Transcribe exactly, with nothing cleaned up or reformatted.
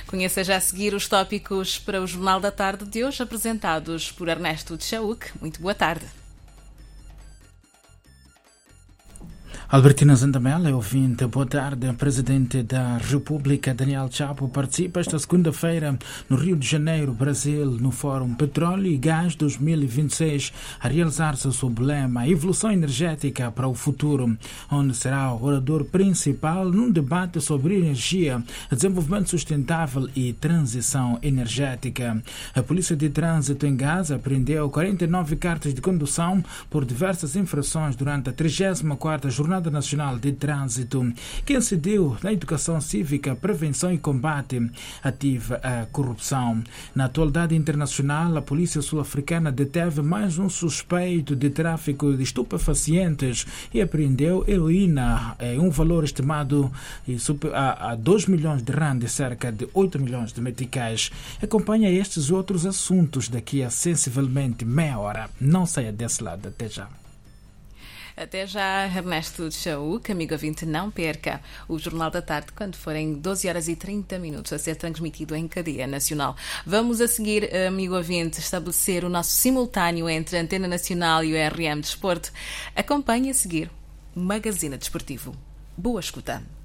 Conheça já a seguir os tópicos para o Jornal da Tarde de hoje, apresentados por Ernesto de Chauk. Muito boa tarde. Albertina Zandamela, ouvinte, boa tarde. Presidente da República, Daniel Chapo, participa esta segunda-feira no Rio de Janeiro, Brasil, no Fórum Petróleo e Gás dois mil e vinte e seis, a realizar-se sob o lema Evolução Energética para o Futuro, onde será o orador principal num debate sobre energia, desenvolvimento sustentável e transição energética. A Polícia de Trânsito em Gaza apreendeu quarenta e nove cartas de condução por diversas infrações durante a trigésima quarta Jornada Nacional de Trânsito, que incidiu na educação cívica, prevenção e combate ativo à corrupção. Na atualidade internacional, a polícia sul-africana deteve mais um suspeito de tráfico de estupefacientes e apreendeu heroína em um valor estimado a dois milhões de rand, cerca de oito milhões de meticais. Acompanha estes outros assuntos daqui a sensivelmente meia hora. Não saia desse lado. Até já. Até já, Ernesto de Chauk. Amigo ouvinte, não perca o Jornal da Tarde quando forem doze horas e trinta minutos a ser transmitido em cadeia nacional. Vamos a seguir, amigo ouvinte, estabelecer o nosso simultâneo entre a Antena Nacional e o R M Desporto. Acompanhe a seguir o Magazine Desportivo. Boa escuta.